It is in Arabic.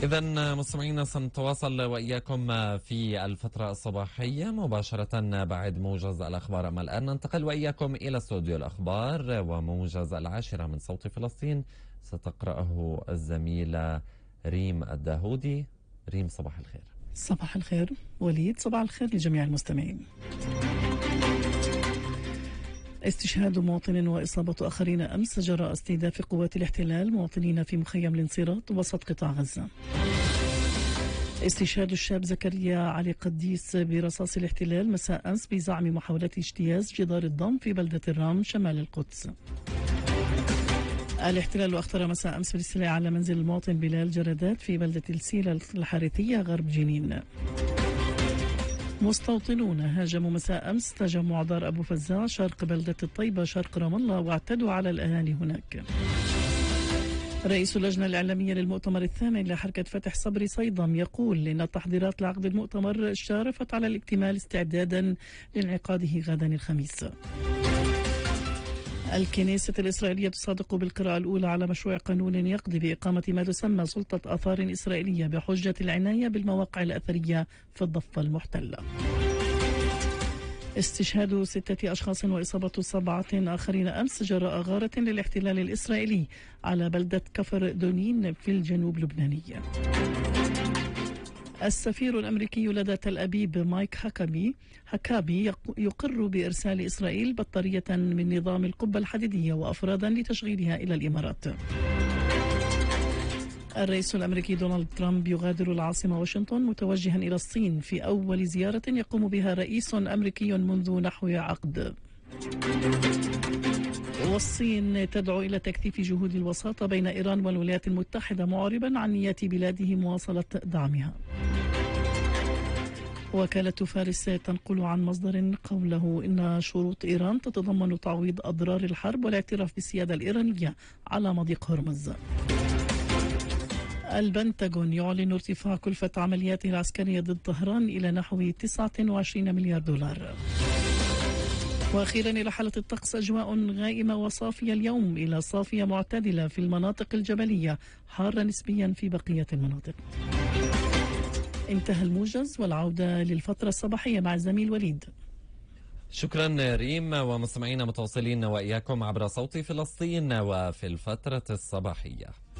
إذا مستمعينا سنتواصل وإياكم في الفترة الصباحية مباشرة بعد موجز الأخبار. أما الآن ننتقل وإياكم إلى استوديو الأخبار وموجز 10 من صوت فلسطين ستقرأه الزميلة ريم الداهودي. ريم، صباح الخير. صباح الخير وليد، صباح الخير لجميع المستمعين. استشهاد مواطن وإصابة آخرين أمس جراء استهداف قوات الاحتلال مواطنين في مخيم الانصراط وسط قطاع غزة. استشهاد الشاب زكريا علي قديس برصاص الاحتلال مساء أمس بزعم محاولة اجتياز جدار الضم في بلدة الرام شمال القدس. الاحتلال أخطر مساء أمس بالاستيلاء على منزل المواطن بلال جردات في بلدة السيلة الحارثية غرب جنين. مستوطنون هاجموا مساء أمس تجمع دار أبو فزاع شرق بلدة الطيبة شرق رام الله واعتدوا على الأهالي هناك. رئيس اللجنة الإعلامية للمؤتمر الثامن لحركة فتح صبري صيدم يقول إن التحضيرات لعقد المؤتمر شارفت على الاكتمال استعدادا لانعقاده غدا الخميس. الكنيسة الإسرائيلية تصادق بالقراءة الأولى على مشروع قانون يقضي بإقامة ما تسمى سلطة آثار إسرائيلية بحجة العناية بالمواقع الأثرية في الضفة المحتلة. استشهاد 6 أشخاص وإصابة 7 آخرين أمس جراء غارة للاحتلال الإسرائيلي على بلدة كفر دونين في الجنوب اللبناني. السفير الأمريكي لدى تل أبيب مايك هكابي يقر بإرسال إسرائيل بطارية من نظام القبة الحديدية وأفرادا لتشغيلها إلى الإمارات. الرئيس الأمريكي دونالد ترامب يغادر العاصمة واشنطن متوجها إلى الصين في أول زيارة يقوم بها رئيس أمريكي منذ نحو عقد. والصين تدعو إلى تكثيف جهود الوساطة بين إيران والولايات المتحدة معربا عن نية بلاده مواصلة دعمها. وكالة فارس تنقل عن مصدر قوله إن شروط إيران تتضمن تعويض أضرار الحرب والاعتراف بالسيادة الإيرانية على مضيق هرمز. البنتاغون يعلن ارتفاع كلفة عملياته العسكرية ضد طهران إلى نحو 29 مليار دولار. وأخيرا إلى حالة الطقس، أجواء غائمة وصافية اليوم إلى صافية معتدلة في المناطق الجبلية، حارة نسبيا في بقية المناطق. انتهى الموجز والعودة للفترة الصباحية مع الزميل وليد. شكرا ريم، ومستمعينا متواصلين وإياكم عبر صوت فلسطين وفي الفترة الصباحية.